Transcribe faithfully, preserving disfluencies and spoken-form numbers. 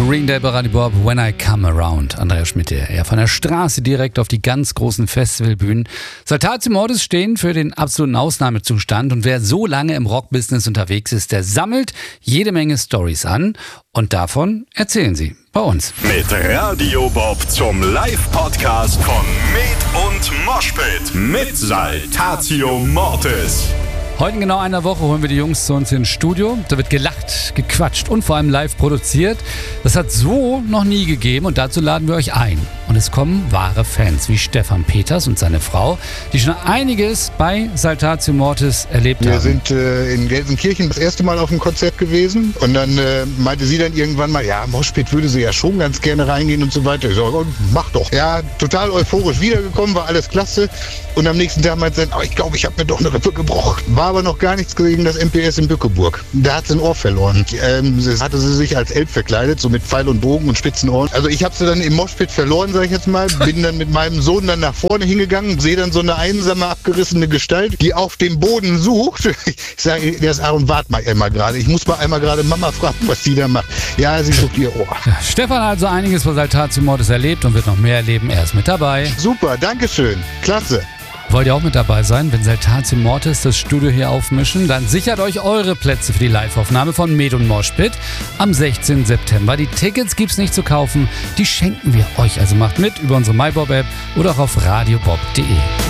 Green Day bei Radio Bob, When I Come Around. Andreas Schmidt, er von der Straße direkt auf die ganz großen Festivalbühnen. Saltatio Mortis stehen für den absoluten Ausnahmezustand und wer so lange im Rockbusiness unterwegs ist, der sammelt jede Menge Storys an und davon erzählen sie bei uns. Mit Radio Bob zum Live-Podcast von Med und Moshpit mit Saltatio Mortis. Heute in genau einer Woche holen wir die Jungs zu uns ins Studio. Da wird gelacht, gequatscht und vor allem live produziert. Das hat so noch nie gegeben und dazu laden wir euch ein. Und es kommen wahre Fans wie Stefan Peters und seine Frau, die schon einiges bei Saltatio Mortis erlebt wir haben. Wir sind äh, in Gelsenkirchen das erste Mal auf dem Konzert gewesen und dann äh, meinte sie dann irgendwann mal, ja, Moshpit würde sie ja schon ganz gerne reingehen und so weiter. Ich so, oh, mach doch. Ja, total euphorisch wiedergekommen, war alles klasse. Und am nächsten Tag meinte sie, oh, ich glaube, ich habe mir doch eine Rippe gebrochen. War aber noch gar nichts gegen das M P S in Bückeburg. Da hat sie ein Ohr verloren. Ähm, das hatte sie sich als Elb verkleidet, so mit Pfeil und Bogen und spitzen Ohren. Also ich habe sie dann im Moshpit verloren, sage ich jetzt mal. Bin dann mit meinem Sohn dann nach vorne hingegangen, sehe dann so eine einsame, abgerissene Gestalt, die auf dem Boden sucht. Ich sage, der ist Aaron, wart mal einmal gerade. Ich muss mal einmal gerade Mama fragen, was die da macht. Ja, sie sucht ihr Ohr. Ja, Stefan hat also einiges bei Saltatio Mortis erlebt und wird noch mehr erleben. Er ist mit dabei. Super, dankeschön. Klasse. Wollt ihr auch mit dabei sein, wenn Saltatio Mortis das Studio hier aufmischen? Dann sichert euch eure Plätze für die Live-Aufnahme von Med und Moshpit am sechzehnten September. Die Tickets gibt's nicht zu kaufen, die schenken wir euch. Also macht mit über unsere MyBob-App oder auch auf radiobob punkt de.